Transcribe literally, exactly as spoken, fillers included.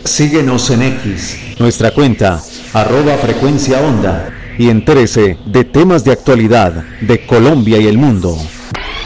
Síguenos en X, nuestra cuenta, arroba frecuencia onda. y entérese de temas de actualidad de Colombia y el mundo.